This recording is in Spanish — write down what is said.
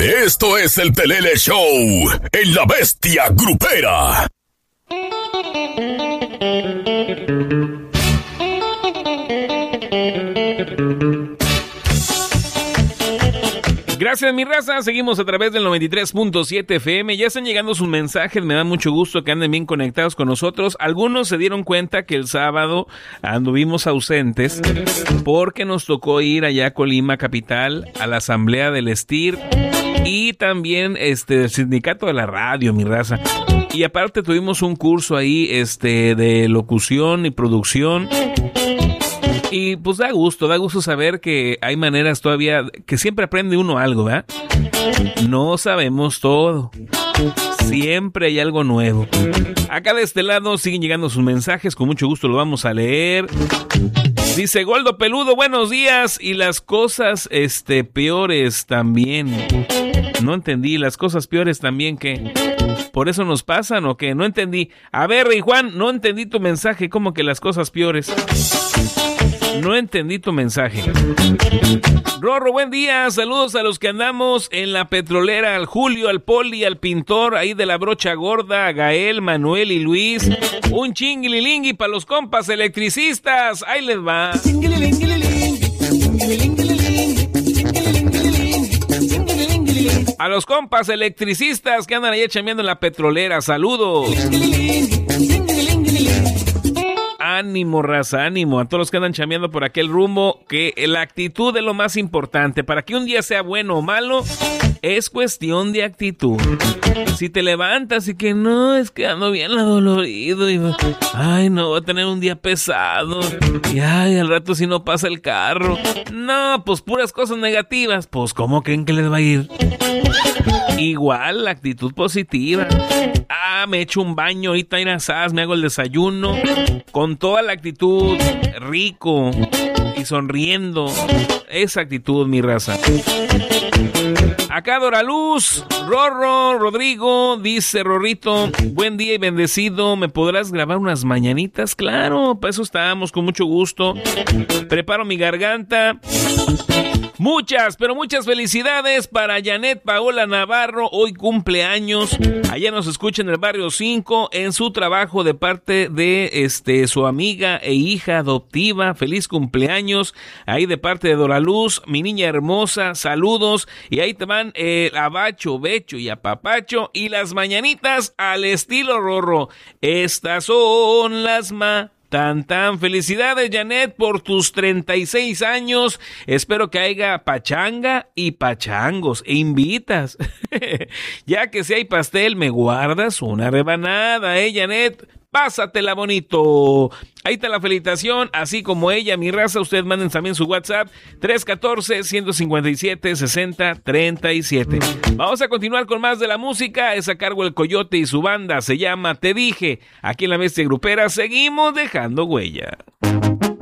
Esto es el Pelele Show en La Bestia Grupera. Gracias, mi raza. Seguimos a través del 93.7 FM. Ya están llegando sus mensajes. Me da mucho gusto que anden bien conectados con nosotros. Algunos se dieron cuenta que el sábado anduvimos ausentes porque nos tocó ir allá a Colima, capital, a la asamblea del STIR y también el sindicato de la radio, mi raza. Y aparte tuvimos un curso ahí de locución y producción. Y pues da gusto saber que hay maneras todavía, que siempre aprende uno algo, ¿verdad? No sabemos todo. Siempre hay algo nuevo. Acá de este lado siguen llegando sus mensajes, con mucho gusto lo vamos a leer. Dice Goldo Peludo, buenos días. Y las cosas peores también. No entendí, las cosas peores también, ¿qué? ¿Por eso nos pasan o qué? No entendí. A ver, Rey Juan, no entendí tu mensaje, ¿cómo que las cosas peores? No entendí tu mensaje. Rorro, buen día. Saludos a los que andamos en la petrolera, al Julio, al Poli, al pintor, ahí de la brocha gorda, a Gael, Manuel y Luis. Un chinguililingui para los compas electricistas. Ahí les va. A los compas electricistas que andan ahí chambeando en la petrolera. Saludos. Ánimo, raza, ánimo a todos los que andan chambeando por aquel rumbo, que la actitud es lo más importante. Para que un día sea bueno o malo, es cuestión de actitud. Si te levantas y que no, es que ando bien adolorido y ay, no, voy a tener un día pesado y ay, al rato si no pasa el carro. No, pues puras cosas negativas. Pues ¿cómo creen que les va a ir? Igual, la actitud positiva. Me echo un baño, ahorita ir a asaz, me hago el desayuno con toda la actitud, rico y sonriendo. Esa actitud, mi raza. Acá Doraluz, Rorro, Rodrigo, dice Rorrito, buen día y bendecido, ¿me podrás grabar unas mañanitas? Claro, para eso estamos, con mucho gusto. Preparo mi garganta. Muchas, pero muchas felicidades para Janet Paola Navarro, hoy cumpleaños. Allá nos escucha en el barrio 5, en su trabajo de parte de su amiga e hija adoptiva. Feliz cumpleaños, ahí de parte de Doraluz, mi niña hermosa, saludos. Y ahí te van a Bacho, Becho y a Papacho y las mañanitas al estilo Rorro. Estas son las Tan, felicidades, Janet, por tus 36 años. Espero que haya pachanga y pachangos. E invitas. Ya que si hay pastel, me guardas una rebanada, Janet. Pásatela bonito. Ahí está la felicitación, así como ella, mi raza. Ustedes manden también su WhatsApp, 314-157-6037. Vamos a continuar con más de la música. Es a cargo del Coyote y su banda. Se llama Te Dije. Aquí en La Bestia Grupera seguimos dejando huella.